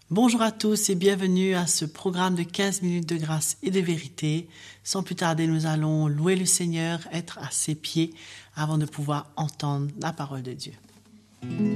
Bonjour à tous et bienvenue à ce programme de 15 minutes de grâce et de vérité. Sans plus tarder, nous allons louer le Seigneur, être à ses pieds avant de pouvoir entendre la parole de Dieu.